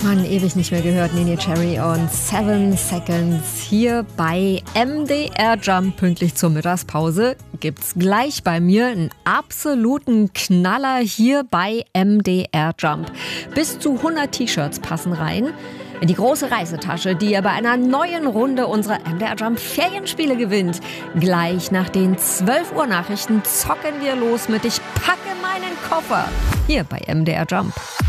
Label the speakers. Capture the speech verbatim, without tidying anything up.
Speaker 1: Mann, ewig nicht mehr gehört. Nene Cherry und Seven Seconds hier bei M D R Jump. Pünktlich zur Mittagspause gibt's gleich bei mir einen absoluten Knaller hier bei M D R Jump. Bis zu hundert T-Shirts passen rein in die große Reisetasche, die ihr bei einer neuen Runde unserer M D R Jump Ferienspiele gewinnt. Gleich nach den zwölf Uhr Nachrichten zocken wir los mit Ich packe meinen Koffer hier bei M D R Jump.